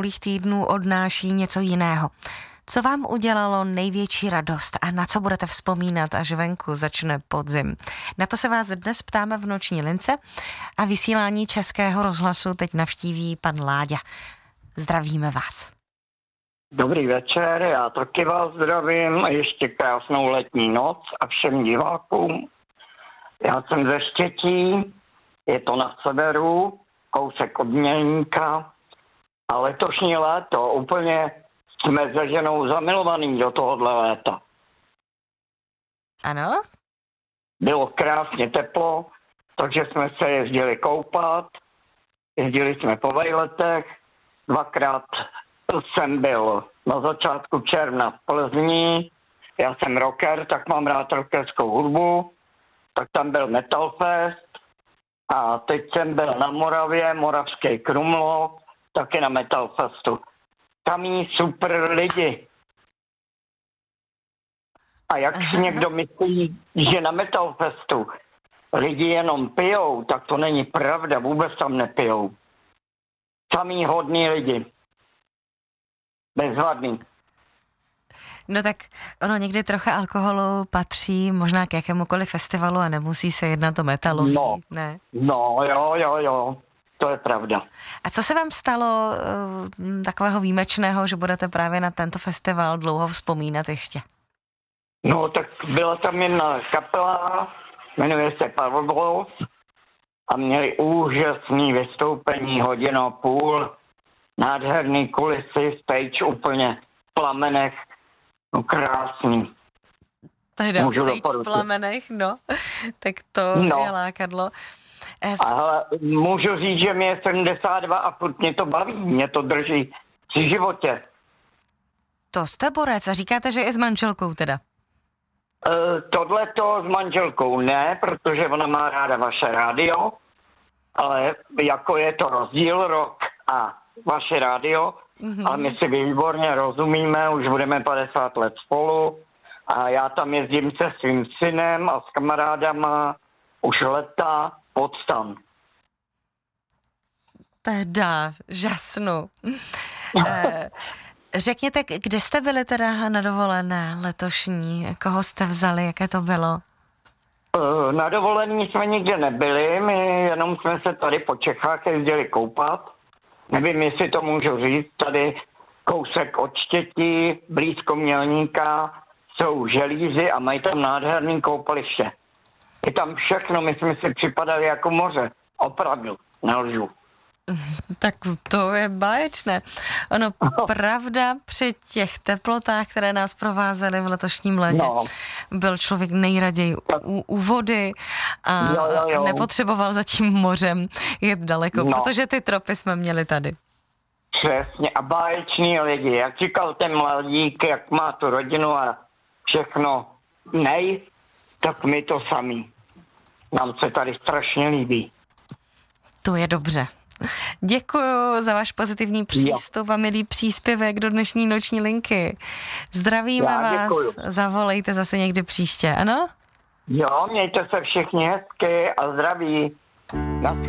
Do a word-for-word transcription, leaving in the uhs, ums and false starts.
uplynulých týdnů odnáší něco jiného. Co vám udělalo největší radost a na co budete vzpomínat, až venku začne podzim? Na to se vás dnes ptáme v Noční lince a vysílání Českého rozhlasu teď navštíví pan Láďa. Zdravíme vás. Dobrý večer, já taky vás zdravím a ještě krásnou letní noc a všem divákům. Já jsem ze Štětí, je to na severu, kousek od Mělníka a letošní léto úplně jsme se ženou zamilovaný do tohohle léta. Ano? Bylo krásně teplo, takže jsme se jezdili koupat, jezdili jsme po vejletech, dvakrát jsem byl na začátku června v Plzni, já jsem rocker, tak mám rád rockerskou hudbu, tak tam byl Metal Fest a teď jsem byl na Moravě, Moravský Krumlov, taky na Metal Festu. Tam jí super lidi. A jak si někdo myslí, že na Metal Festu lidi jenom pijou, tak to není pravda, vůbec tam nepijou. Samý hodný lidi. Bezvadný. No tak ono někdy trocha alkoholu patří možná k jakémukoliv festivalu a nemusí se jednat o metalový, no, ne? No, jo, jo, jo, to je pravda. A co se vám stalo uh, takového výjimečného, že budete právě na tento festival dlouho vzpomínat ještě? No, tak byla tam jedna kapela, jmenuje se Powerball a měli úžasný vystoupení, hodinu a půl, nádherný kulisy, stage úplně v plamenech, no krásný. Teda stage v plamenech, no, tak to no. je lákadlo. Es... Ale můžu říct, že mě je sedmdesát dva a furt mě to baví, mě to drží při životě. To jste borec a říkáte, že i s manželkou teda? Uh, tohleto s manželkou ne, protože ona má ráda vaše rádio, ale jako je to rozdíl rock a vaše rádio, mm-hmm. ale my si výborně rozumíme, už budeme padesát let spolu a já tam jezdím se svým synem a s kamarádama už leta pod stan. Teda, žasnu. eh, řekněte, kde jste byli teda na dovolené letošní? Koho jste vzali, jaké to bylo? Eh, na dovolení jsme nikde nebyli, my jenom jsme se tady po Čechách jezdili koupat. Nevím, jestli to můžu říct, tady kousek od Štětí, blízko Mělníka, jsou želízy a mají tam nádherný koupaliště. Je tam všechno, my jsme si připadali jako moře. Opravdu, nelžu. Tak to je báječné. Ono, pravda, při těch teplotách, které nás provázely v letošním létě, no. byl člověk nejraději u, u vody a jo, jo, jo. nepotřeboval za tím mořem jet daleko, no. protože ty tropy jsme měli tady. Přesně, a báječní lidi. Jak říkal ten mladík, jak má tu rodinu a všechno nej, tak my to sami. Nám se tady strašně líbí. To je dobře. Děkuju za váš pozitivní přístup jo. a milý příspěvek do dnešní Noční linky. Zdravíme Já vás, děkuju. Zavolejte zase někdy příště, ano? Jo, mějte se všichni hezky a zdraví.